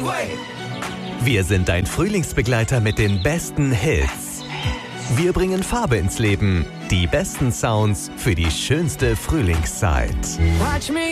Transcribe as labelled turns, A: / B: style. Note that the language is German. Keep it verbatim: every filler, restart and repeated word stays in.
A: Wir sind dein Frühlingsbegleiter mit den besten Hits. Wir bringen Farbe ins Leben. Die besten Sounds für die schönste Frühlingszeit.